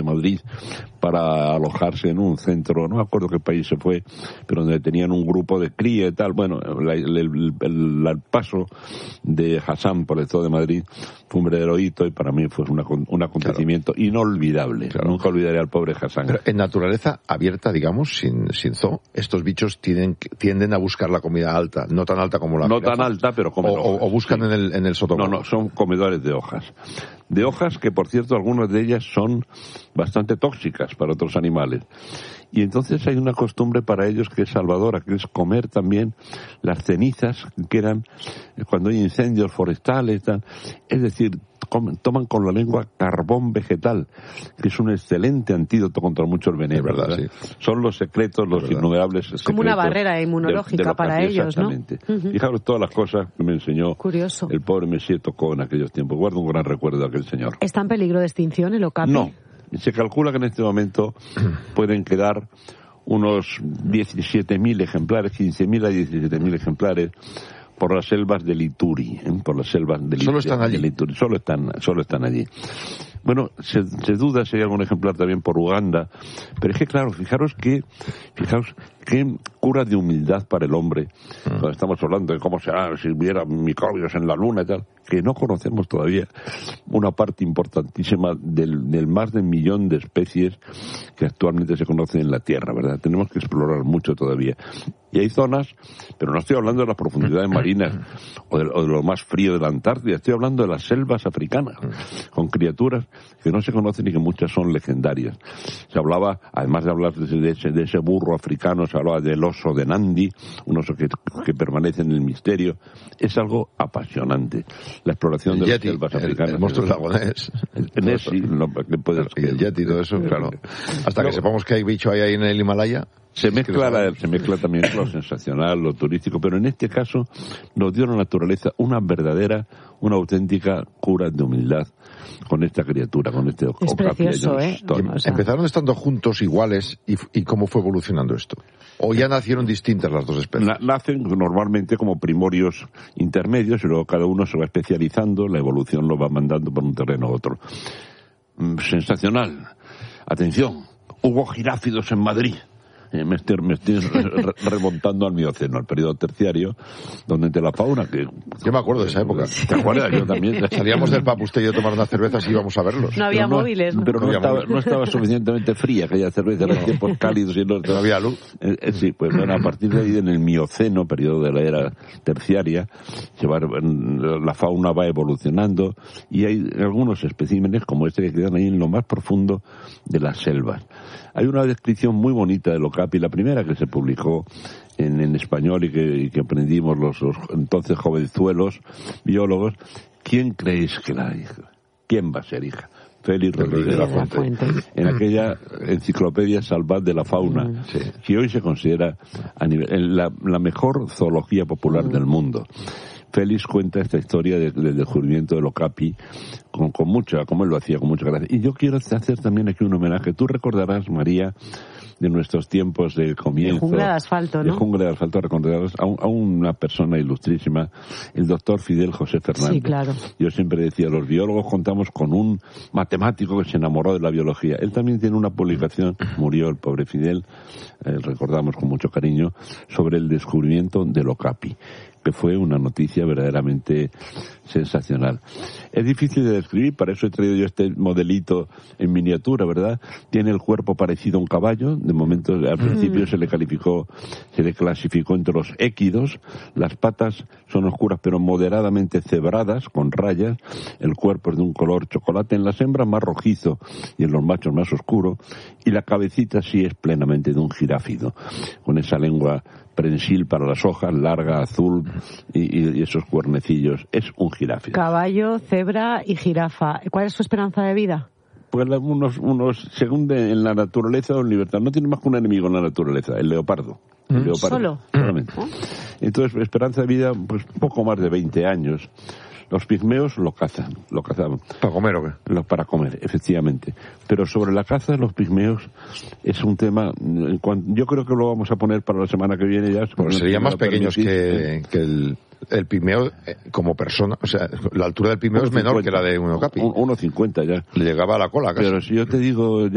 Madrid para alojarse en un centro, no me acuerdo qué país se fue, pero donde tenían un grupo de cría y tal. Bueno, el paso de Hassan por el Zoo de Madrid fue un verdadero hito y para mí fue un acontecimiento inolvidable. Claro. Nunca olvidaré al pobre Hassan. Pero en naturaleza abierta, digamos, sin zoo, estos bichos tienden a buscar la comida alta, no tan alta como la no jirafa. Tan alta, pero comen o buscan en el sotobosque. No, son comedores de hojas. De hojas que, por cierto, algunas de ellas son bastante tóxicas para otros animales. Y entonces hay una costumbre para ellos que es salvadora, que es comer también las cenizas que eran cuando hay incendios forestales, tal. Es decir, toman con la lengua carbón vegetal, que es un excelente antídoto contra muchos venenos. ¿Verdad? Sí. Son los secretos, los innumerables secretos. Como una barrera inmunológica para ellos, ¿no? Exactamente. Fijaros todas las cosas que me enseñó el pobre Monsieur Tocó en aquellos tiempos. Guardo un gran recuerdo de aquel señor. ¿Está en peligro de extinción el okapi? No. Se calcula que en este momento pueden quedar unos 17.000 ejemplares, 15.000 a 17.000 ejemplares por las selvas de Lituri, por las selvas de Lituri. Solo están allí. Lituri, solo están allí. Bueno, se duda si hay algún ejemplar también por Uganda, pero es que claro, fijaros qué cura de humildad para el hombre, cuando estamos hablando de cómo será si hubiera microbios en la luna y tal, que no conocemos todavía una parte importantísima del más de 1 millón de especies que actualmente se conocen en la Tierra, ¿verdad? Tenemos que explorar mucho todavía. Y hay zonas, pero no estoy hablando de las profundidades marinas o de lo más frío de la Antártida, estoy hablando de las selvas africanas, con criaturas que no se conocen y que muchas son legendarias. Se hablaba, además de hablar de ese burro africano, se hablaba del oso de Nandi, un oso que permanece en el misterio. Es algo apasionante. La exploración de las selvas africanas. El monstruo lagonés. Y el yeti y todo eso, claro. Hasta que sepamos que hay bicho ahí en el Himalaya. Se mezcla también lo sensacional, lo turístico, pero en este caso nos dio la naturaleza una auténtica cura de humildad con esta criatura, con este Es precioso, ¿Empezaron estando juntos iguales y cómo fue evolucionando esto? ¿O ya nacieron distintas las dos especies? Nacen normalmente como primorios intermedios y luego cada uno se va especializando, la evolución lo va mandando por un terreno a otro. Sensacional. Atención, hubo giráfidos en Madrid. Me estoy remontando al Mioceno, al periodo terciario, donde entre la fauna que... Yo me acuerdo de esa época. ¿Te acuerdas? Yo también. Salíamos del pub usted y yo a tomar unas cervezas y íbamos a verlos. No había móviles, ¿no? Pero no estaba suficientemente fría aquella cerveza, eran tiempos cálidos y no había luz. Sí, pues bueno, a partir de ahí, en el Mioceno, periodo de la era terciaria, la fauna va evolucionando y hay algunos especímenes como este que quedan ahí en lo más profundo de las selvas. Hay una descripción muy bonita del okapi, la primera que se publicó en español y que aprendimos los entonces jovenzuelos biólogos. ¿Quién creéis que la hija? ¿Quién va a ser hija? Félix Rodríguez de la Fuente. En aquella enciclopedia salvat de la fauna, que hoy se considera la mejor zoología popular del mundo. Félix cuenta esta historia del descubrimiento del okapi con mucha, como él lo hacía, con mucha gracia. Y yo quiero hacer también aquí un homenaje. Tú recordarás, María, de nuestros tiempos de comienzo. De jungla de asfalto, ¿no? De jungla de asfalto, recordarás a una persona ilustrísima, el doctor Fidel José Fernández. Sí, claro. Yo siempre decía, los biólogos contamos con un matemático que se enamoró de la biología. Él también tiene una publicación, murió el pobre Fidel, recordamos con mucho cariño, sobre el descubrimiento del okapi, que fue una noticia verdaderamente sensacional. Es difícil de describir, para eso he traído yo este modelito en miniatura, ¿verdad? Tiene el cuerpo parecido a un caballo, de momento al principio se le clasificó entre los équidos, las patas son oscuras pero moderadamente cebradas, con rayas, el cuerpo es de un color chocolate, en las hembras más rojizo y en los machos más oscuro, y la cabecita sí es plenamente de un giráfido, con esa lengua prensil para las hojas, larga, azul y esos cuernecillos. Es un giráfido. Caballo, cebra y jirafa. ¿Cuál es su esperanza de vida? Pues unos según en la naturaleza o en libertad. No tiene más que un enemigo en la naturaleza, el leopardo. El leopardo. ¿Solo? Solamente. Entonces, esperanza de vida, pues poco más de 20 años. Los pigmeos lo cazaban. ¿Para comer o qué? Para comer, efectivamente. Pero sobre la caza de los pigmeos es un tema, yo creo que lo vamos a poner para la semana que viene ya. Pues serían más pequeños que el pigmeo como persona, o sea, la altura del pigmeo es menor que la de un okapi. 1,50 ya. Le llegaba a la cola casi. Pero si yo te digo...